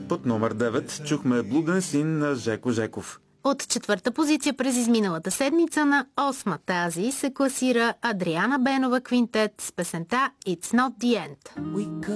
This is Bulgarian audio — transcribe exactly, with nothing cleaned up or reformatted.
Под номер девет чухме Blue Dancing на Жеко Жеков. От четвърта позиция през изминалата седмица на осма тази се класира Адриана Бенова Квинтет с песента It's Not The End.